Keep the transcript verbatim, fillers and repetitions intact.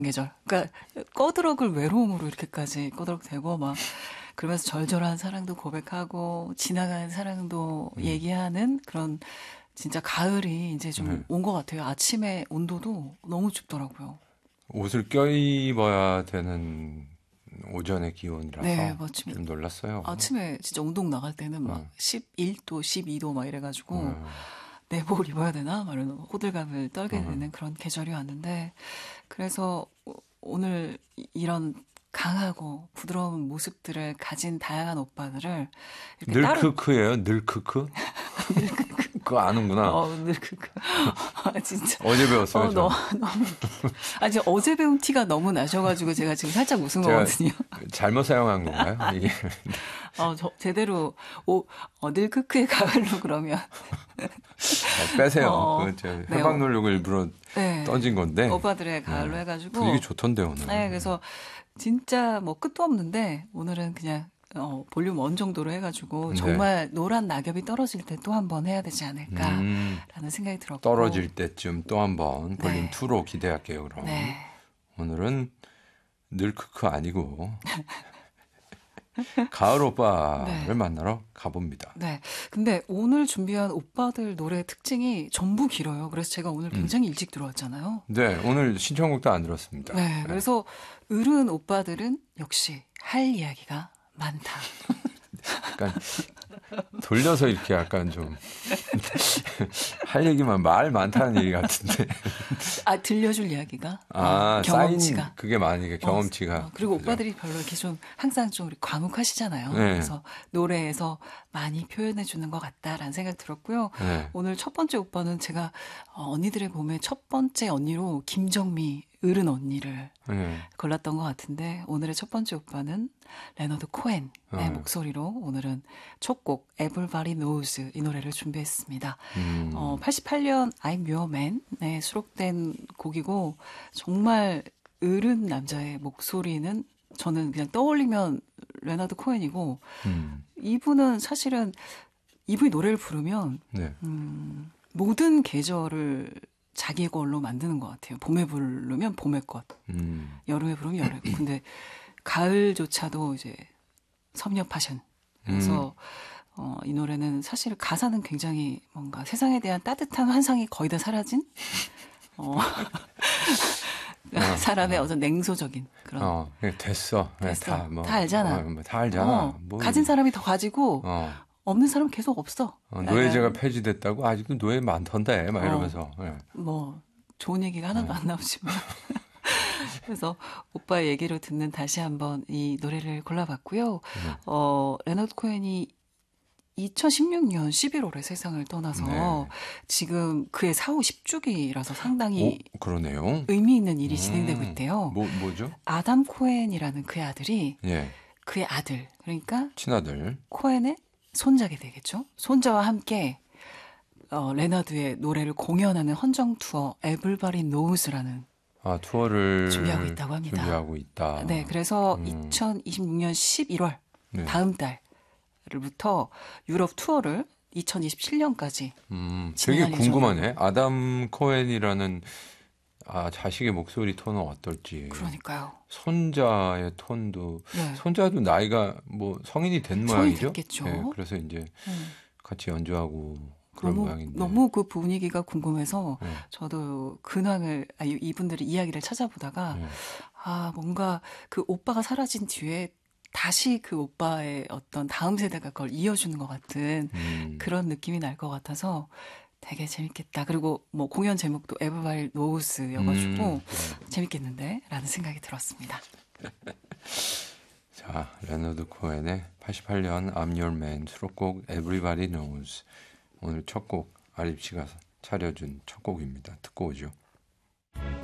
계절. 그러니까 꺼드럭을 외로움으로 이렇게까지 꺼드럭대고 막 그러면서 절절한 사랑도 고백하고 지나가는 사랑도 음. 얘기하는 그런 진짜 가을이 이제 좀 네. 온 것 같아요. 아침에 온도도 너무 춥더라고요. 옷을 껴입어야 되는 오전의 네, 기온이라서 맞습니다. 좀 놀랐어요. 아침에 진짜 운동 나갈 때는 막 어. 십일 도, 십이 도 막 이래가지고 어. 내복을 입어야 되나? 막 이런 호들갑을 떨게 어. 되는 그런 계절이 왔는데 그래서 오- 오늘 이- 이런 강하고 부드러운 모습들을 가진 다양한 오빠들을 이렇게 따로 늘크크예요? 늘크크? 그거 아는구나. 어, 늘 그거 아, 진짜 어제 배웠어요, 어, 저. 너, 너무 웃겨. 아, 지금 어제 배운 티가 너무 나셔가지고 제가 지금 살짝 웃은 제가 거거든요. 잘못 사용한 건가요? 이게 어, 저, 제대로, 오, 어, 늘 크크의 가을로 그러면. 아, 빼세요. 어, 그건 제가 네, 해방 어, 노력을 일부러 네. 던진 건데. 오빠들의 가을로 네. 해가지고. 분위기 좋던데 오늘. 네, 그래서 진짜 뭐 끝도 없는데 오늘은 그냥 어, 볼륨 원 정도로 해가지고 네. 정말 노란 낙엽이 떨어질 때 또 한 번 해야 되지 않을까라는 음, 생각이 들었고. 떨어질 때쯤 또 한번 볼륨 네. 이로 기대할게요. 그럼 네. 오늘은 늘크크 아니고 가을 오빠를 네. 만나러 가봅니다. 네. 근데 오늘 준비한 오빠들 노래 특징이 전부 길어요. 그래서 제가 오늘 음. 굉장히 일찍 들어왔잖아요. 네, 오늘 신청곡도 안 들었습니다. 네. 그래서 으른 오빠들은 역시 할 이야기가 많다. 약간 돌려서 이렇게 약간 좀 할 얘기만 말 많다는 얘기 같은데. 아, 들려줄 이야기가? 아, 어, 쌓인 경험치가. 그게 많이 경험치가. 어, 어, 그리고 그죠? 오빠들이 별로 이렇게 좀 항상 좀 이렇게 과묵하시잖아요. 네. 그래서 노래에서 많이 표현해 주는 것 같다라는 생각 들었고요. 네. 오늘 첫 번째 오빠는 제가 어, 언니들의 봄의 첫 번째 언니로 김정미 어른 언니를 네. 골랐던 것 같은데 오늘의 첫 번째 오빠는 레너드 코엔의 어. 목소리로 오늘은 첫 곡 Everybody Knows 이 노래를 준비했습니다. 음. 어, 팔십팔 년 I'm Your Man에 수록된 곡이고 정말 어른 남자의 목소리는 저는 그냥 떠올리면 레너드 코엔이고 음. 이분은 사실은 이분이 노래를 부르면 네. 음, 모든 계절을 자기 걸로 만드는 것 같아요. 봄에 부르면 봄의 꽃, 음. 여름에 부르면 여름의 꽃. 근데 가을조차도 이제 섭렵 파션. 그래서 음. 어, 이 노래는 사실 가사는 굉장히 뭔가 세상에 대한 따뜻한 환상이 거의 다 사라진 어, 사람의 어떤 냉소적인 그런. 어, 그냥 됐어. 네, 됐어. 다, 뭐, 다 알잖아. 어, 뭐다 알잖아. 어, 뭐, 가진 사람이 더 가지고 어, 없는 사람은 계속 없어. 어, 노예제가 약간 폐지됐다고 아직도 노예 많던데, 막 어. 이러면서. 예. 뭐 좋은 얘기가 하나도 네. 안 나오지만 그래서 오빠의 얘기로 듣는 다시 한번 이 노래를 골라봤고요. 네. 어, 레너드 코엔이 이천십육 년 십일월에 세상을 떠나서 네. 지금 그의 사후 십 주기라서 상당히 오, 그러네요. 의미 있는 일이 진행되고 음, 있대요. 뭐, 뭐죠? 아담 코엔이라는 그의 아들이 예, 그의 아들 그러니까 친아들. 코엔의 손자게 되겠죠. 손자와 함께 어, 레너드의 노래를 공연하는 헌정 투어 Everybody Knows라는 아, 투어를 준비하고 있다고 합니다. 준비하고 있다. 네, 그래서 음. 이천이십육 년 십일월 네. 다음 달부터 유럽 투어를 이천이십칠 년까지 음, 되게 진행할 궁금하네. 아담 코엔이라는 아, 자식의 목소리 톤은 어떨지. 그러니까요. 손자의 톤도 네. 손자도 나이가 뭐 성인이 된 성인이 모양이죠. 됐겠죠. 네, 그래서 이제 음. 같이 연주하고 그런 너무 모양인데. 너무 그 분위기가 궁금해서 네. 저도 근황을 아, 이- 이분들의 이야기를 찾아보다가 네. 아 뭔가 그 오빠가 사라진 뒤에 다시 그 오빠의 어떤 다음 세대가 그걸 이어주는 것 같은 음. 그런 느낌이 날 것 같아서 되게 재밌겠다. 그리고 뭐 공연 제목도 Everybody Knows여가지고 음, 네. 재밌겠는데? 라는 생각이 들었습니다. 자, 레너드 코엔의 팔십팔 년 I'm Your Man 수록곡 Everybody Knows. 오늘 첫 곡 아립 씨가 차려준 첫 곡입니다. 듣고 오죠.